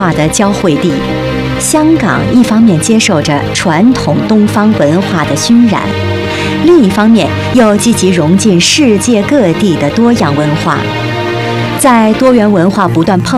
化的交汇地。香港一方面接受着传统东方文化的熏染，另一方面又积极融进世界各地的多样文化。在多元文化不断碰